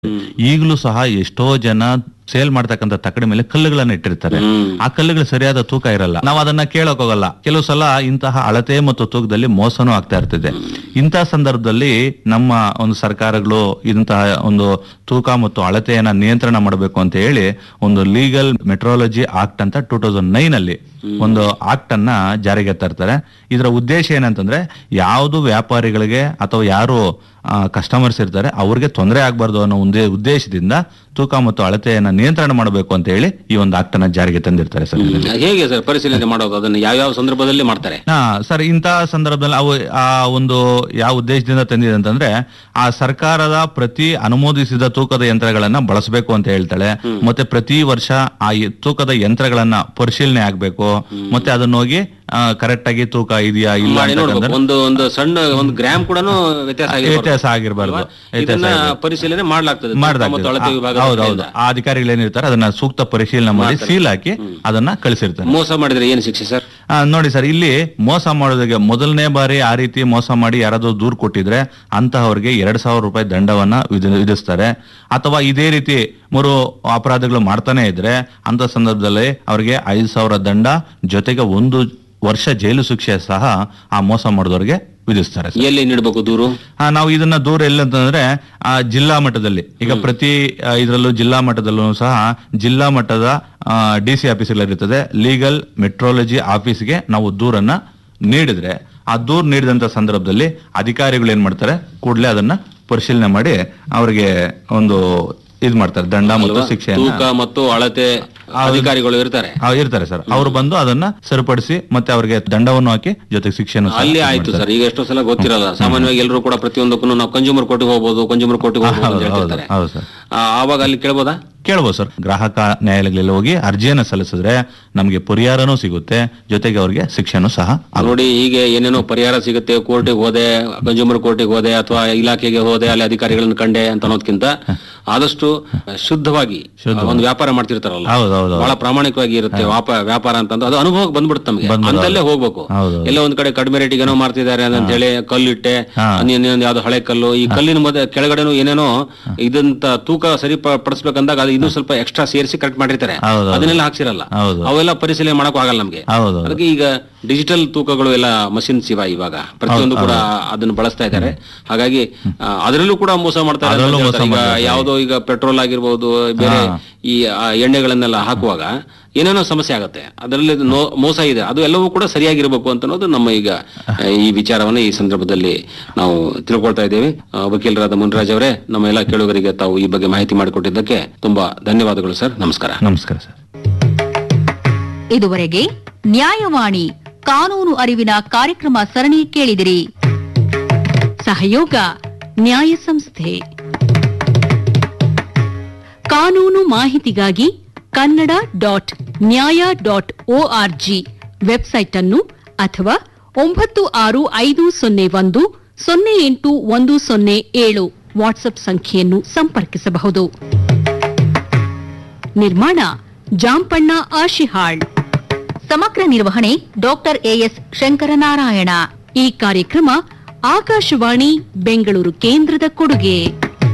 ಈಗಲೂ ಸಹ ಎಷ್ಟೋ ಜನ ಸೇಲ್ ಮಾಡ್ತಕ್ಕಂಥ ತಕ್ಕಡಿ ಮೇಲೆ ಕಲ್ಲುಗಳನ್ನ ಇಟ್ಟಿರ್ತಾರೆ. ಆ ಕಲ್ಲುಗಳು ಸರಿಯಾದ ತೂಕ ಇರಲ್ಲ. ನಾವು ಅದನ್ನ ಕೇಳಕ್ ಹೋಗಲ್ಲ. ಕೆಲವು ಸಲ ಇಂತಹ ಅಳತೆ ಮತ್ತು ತೂಕದಲ್ಲಿ ಮೋಸನೂ ಆಗ್ತಾ ಇರ್ತಿದೆ. ಇಂತಹ ಸಂದರ್ಭದಲ್ಲಿ ನಮ್ಮ ಒಂದು ಸರ್ಕಾರಗಳು ಇಂತಹ ಒಂದು ತೂಕ ಮತ್ತು ಅಳತೆಯನ್ನ ನಿಯಂತ್ರಣ ಮಾಡಬೇಕು ಅಂತ ಹೇಳಿ ಒಂದು ಲೀಗಲ್ ಮೆಟ್ರಾಲಜಿ ಆಕ್ಟ್ ಅಂತ 2009 ಅಲ್ಲಿ ಒಂದು ಆಕ್ಟ್ ಅನ್ನ ಜಾರಿಗೆ ತರ್ತಾರೆ. ಇದರ ಉದ್ದೇಶ ಏನಂತಂದ್ರೆ ಯಾವುದು ವ್ಯಾಪಾರಿಗಳಿಗೆ ಅಥವಾ ಯಾರು ಕಸ್ಟಮರ್ಸ್ ಇರ್ತಾರೆ ಅವ್ರಿಗೆ ತೊಂದರೆ ಆಗ್ಬಾರ್ದು ಅನ್ನೋ ಒಂದೇ ಉದ್ದೇಶದಿಂದ ತೂಕ ಮತ್ತು ಅಳತೆಯನ್ನ ನಿಯಂತ್ರಣ ಮಾಡಬೇಕು ಅಂತ ಹೇಳಿ ಈ ಒಂದು ಆಕ್ಟ್ ಅನ್ನ ಜಾರಿಗೆ ತಂದಿರ್ತಾರೆ ಸರ್. ಹೇಗೆ ಸರ್ ಪರಿಶೀಲನೆ ಮಾಡೋದು? ಅದನ್ನು ಯಾವ ಸಂದರ್ಭದಲ್ಲಿ ಮಾಡ್ತಾರೆ? ಸರ್, ಇಂತಹ ಸಂದರ್ಭದಲ್ಲಿ ಅವು ಆ ಒಂದು ಯಾವ ಉದ್ದೇಶದಿಂದ ತಂದಿದೆ ಅಂತಂದ್ರೆ ಆ ಸರ್ಕಾರದ ಪ್ರತಿ ಅನುಮೋದಿಸಿದ ತೂಕದ ಯಂತ್ರಗಳನ್ನ ಬಳಸಬೇಕು ಅಂತ ಹೇಳ್ತಾಳೆ. ಮತ್ತೆ ಪ್ರತಿ ವರ್ಷ ಆ ತೂಕದ ಯಂತ್ರಗಳನ್ನ ಪರಿಶೀಲನೆ ಆಗ್ಬೇಕು. ಮತ್ತೆ ಅದನ್ನ ಹೋಗಿ ಕರೆಕ್ಟ್ ಆಗಿ ತೂಕ ಇದೆಯಾ ಇಲ್ಲ ಒಂದು ಸಣ್ಣ ಒಂದು ಗ್ರಾಮ್ ಕೂಡ ವ್ಯತ್ಯಾಸ ಆಗಿರಬಾರ್ದು. ಪರಿಶೀಲನೆ ಮಾಡಲಾಗ್ತದೆ. ಹೌದೌದು. ಆ ಅಧಿಕಾರಿಗಳು ಏನಿರ್ತಾರೆ ಅದನ್ನ ಸೂಕ್ತ ಪರಿಶೀಲನೆ ಮಾಡಿ ಸೀಲ್ ಹಾಕಿ ಅದನ್ನ ಕಳಿಸಿರ್ತಾರೆ. ಮೋಸ ಮಾಡಿದ್ರೆ ಏನು ಶಿಕ್ಷೆ ಸರ್? ನೋಡಿ ಸರ್, ಇಲ್ಲಿ ಮೋಸ ಮಾಡೋದಕ್ಕೆ ಮೊದಲನೇ ಬಾರಿ ಆ ರೀತಿ ಮೋಸ ಮಾಡಿ ಯಾರಾದ್ರೂ ದೂರು ಕೊಟ್ಟಿದ್ರೆ ಅಂತಹವ್ರಿಗೆ 2,000 ರೂಪಾಯಿ ದಂಡವನ್ನ ವಿಧಿಸ್ತಾರೆ. ಅಥವಾ ಇದೇ ರೀತಿ 3 ಅಪರಾಧಗಳು ಮಾಡ್ತಾನೆ ಇದ್ರೆ ಅಂತ ಸಂದರ್ಭದಲ್ಲಿ ಅವ್ರಿಗೆ 5,000 ದಂಡ ಜೊತೆಗೆ 1 ವರ್ಷ ಜೈಲು ಶಿಕ್ಷೆ ಸಹ ಆ ಮೋಸ ಮಾಡಿದವ್ರಿಗೆ ವಿಧಿಸ್ತಾರೆ. ಎಲ್ಲಿ ನೀಡಬೇಕು ದೂರು? ನಾವು ಇದನ್ನ ದೂರ ಎಲ್ಲಿ ಅಂತಂದ್ರೆ ಜಿಲ್ಲಾ ಮಟ್ಟದಲ್ಲಿ, ಈಗ ಪ್ರತಿ ಇದರಲ್ಲೂ ಜಿಲ್ಲಾ ಮಟ್ಟದಲ್ಲೂ ಸಹ ಜಿಲ್ಲಾ ಮಟ್ಟದ DC ಆಫೀಸ್ಗಳಿರ್ತದೆ. ಲೀಗಲ್ ಮೆಟ್ರಾಲಜಿ ಆಫೀಸ್ಗೆ ನಾವು ದೂರನ್ನ ನೀಡಿದ್ರೆ ಆ ದೂರು ನೀಡಿದಂತ ಸಂದರ್ಭದಲ್ಲಿ ಅಧಿಕಾರಿಗಳು ಏನ್ ಮಾಡ್ತಾರೆ, ಕೂಡಲೇ ಅದನ್ನ ಪರಿಶೀಲನೆ ಮಾಡಿ ಅವರಿಗೆ ಒಂದು ಇದ್ ಮಾಡ್ತಾರೆ, ದಂಡ ಮತ್ತು ಶಿಕ್ಷೆ. ತೂಕ ಮತ್ತು ಅಳತೆ ಅಧಿಕಾರಿಗಳು ಇರ್ತಾರೆ ಸರ್. ಅವರು ಬಂದು ಅದನ್ನ ಸರಿಪಡಿಸಿ ಮತ್ತೆ ಅವರಿಗೆ ದಂಡವನ್ನು ಹಾಕಿ ಜೊತೆಗೆ ಶಿಕ್ಷೆಯನ್ನು ಅಲ್ಲಿ ಆಯ್ತು ಸರ್. ಈಗ ಎಷ್ಟೋ ಸಲ ಗೊತ್ತಿರಲ್ಲ, ಸಾಮಾನ್ಯವಾಗಿ ಎಲ್ಲರೂ ಕೂಡ ಪ್ರತಿಯೊಂದಕ್ಕೂ ನಾವು ಕನ್ಸ್ಯೂಮರ್ ಕೋರ್ಟಿಗೆ ಹೋಗ್ಬೋದು, ಕನ್ಸ್ಯೂಮರ್ ಕೋರ್ಟಿಗೆ ಹೋಗ್ಬೋದು. ಆವಾಗ ಅಲ್ಲಿ ಕೇಳ್ಬೋದಾ? ಕೇಳ್ಬೋದು ಸರ್. ಗ್ರಾಹಕ ನ್ಯಾಯಾಲಯಗಳಲ್ಲಿ ಹೋಗಿ ಅರ್ಜಿಯನ್ನು ಸಲ್ಲಿಸಿದ್ರೆ ನಮಗೆ ಪರಿಹಾರನೂ ಸಿಗುತ್ತೆ, ಜೊತೆಗೆ ಅವ್ರಿಗೆ ಶಿಕ್ಷೆನೂ ಸಹ. ನೋಡಿ, ಹೀಗೆ ಏನೇನೋ ಪರಿಹಾರ ಸಿಗುತ್ತೆ, ಕೋರ್ಟಿಗೆ ಹೋದೆ, ಕನ್ಸ್ಯೂಮರ್ ಕೋರ್ಟಿಗೆ ಹೋದೆ ಅಥವಾ ಇಲಾಖೆಗೆ ಹೋದೆ, ಅಲ್ಲಿ ಅಧಿಕಾರಿಗಳನ್ನ ಕಂಡೆ ಅಂತ ಅನ್ನೋದಕ್ಕಿಂತ ಆದಷ್ಟು ಶುದ್ಧವಾಗಿ ಒಂದು ವ್ಯಾಪಾರ ಮಾಡ್ತಿರ್ತಾರಲ್ಲ, ಬಹಳ ಪ್ರಾಮಾಣಿಕವಾಗಿ ಇರುತ್ತೆ ವ್ಯಾಪಾರ ಅಂತಂದ್ರೆ ಅದು ಅನುಭವಕ್ಕೆ ಬಂದ್ಬಿಡುತ್ತೆ ನಮಗೆ. ಅಂತಲ್ಲೇ ಹೋಗ್ಬೇಕು. ಎಲ್ಲ ಒಂದ್ ಕಡೆ ಕಡಿಮೆ ರೇಟಿಗೆ ಏನೋ ಮಾಡ್ತಿದ್ದಾರೆ ಅಂತ ಹೇಳಿ ಕಲ್ಲಿಟ್ಟೆ, ಯಾವ್ದು ಹಳೆ ಕಲ್ಲು, ಈ ಕಲ್ಲಿನ ಕೆಳಗಡೆನೂ ಏನೇನೋ ಇದಂತ ತೂಕ ಸರಿಪಡಿಸ್ಬೇಕಂದಾಗ ಅದು ಇನ್ನೂ ಸ್ವಲ್ಪ ಎಕ್ಸ್ಟ್ರಾ ಸೇರಿಸಿ ಕರೆಕ್ಟ್ ಮಾಡಿರ್ತಾರೆ, ಅದನ್ನೆಲ್ಲ ಹಾಕ್ಸಿರಲ್ಲ. ಅವೆಲ್ಲ ಪರಿಶೀಲನೆ ಮಾಡಕ್ ಆಗಲ್ಲ ನಮ್ಗೆ. ಅದಕ್ಕೆ ಈಗ ಡಿಜಿಟಲ್ ತೂಕಗಳು ಎಲ್ಲ ಮಷಿನ್ಸ್ ಇವಾಗ ಪ್ರತಿಯೊಂದು ಕೂಡ ಅದನ್ನು ಬಳಸ್ತಾ ಇದ್ದಾರೆ. ಹಾಗಾಗಿ ಅದರಲ್ಲೂ ಕೂಡ ಮೋಸ ಮಾಡ್ತಾರೆ. ಯಾವ್ದೋ ಈಗ ಪೆಟ್ರೋಲ್ ಆಗಿರ್ಬೋದು, ಬೇರೆ ಈ ಎಣ್ಣೆಗಳನ್ನೆಲ್ಲ ಹಾಕುವಾಗ ಏನೇನೋ ಸಮಸ್ಯೆ ಆಗುತ್ತೆ, ಅದರಲ್ಲಿ ಮೋಸ ಇದೆ. ಅದು ಎಲ್ಲವೂ ಕೂಡ ಸರಿಯಾಗಿರ್ಬೇಕು ಅಂತ ಅನ್ನೋದು ನಮ್ಮ ಈಗ ಈ ವಿಚಾರವನ್ನು ಈ ಸಂದರ್ಭದಲ್ಲಿ ನಾವು ತಿಳ್ಕೊಳ್ತಾ ಇದ್ದೇವೆ. ವಕೀಲರಾದ ಮುನ್ರಾಜ್ ಅವರೇ, ನಮ್ಮ ಎಲ್ಲ ಕೇಳುಗರಿಗೆ ತಾವು ಈ ಬಗ್ಗೆ ಮಾಹಿತಿ ಮಾಡಿಕೊಟ್ಟಿದ್ದಕ್ಕೆ ತುಂಬಾ ಧನ್ಯವಾದಗಳು ಸರ್. ನಮಸ್ಕಾರ. ನಮಸ್ಕಾರ ಸರ್. ಇದುವರೆಗೆ ನ್ಯಾಯವಾಣಿ ಕಾನೂನು ಅರಿವಿನ ಕಾರ್ಯಕ್ರಮ ಸರಣಿ ಕೇಳಿದಿರಿ. ಸಹಯೋಗ ನ್ಯಾಯ ಸಂಸ್ಥೆ. ಕಾನೂನು ಮಾಹಿತಿಗಾಗಿ kannada.nya.org ವೆಬ್ಸೈಟ್ ಅನ್ನು ಅಥವಾ 9650108107 ವಾಟ್ಸ್ಆಪ್ ಸಂಖ್ಯೆಯನ್ನು ಸಂಪರ್ಕಿಸಬಹುದು. ನಿರ್ಮಾಣ ಜಾಂಪಣ್ಣ ಆಶಿಹಾಳ್. ಸಮಗ್ರ ನಿರ್ವಹಣೆ ಡಾಕ್ಟರ್ ಎಎಸ್ ಶಂಕರನಾರಾಯಣ. ಈ ಕಾರ್ಯಕ್ರಮ ಆಕಾಶವಾಣಿ ಬೆಂಗಳೂರು ಕೇಂದ್ರದ ಕೊಡುಗೆ.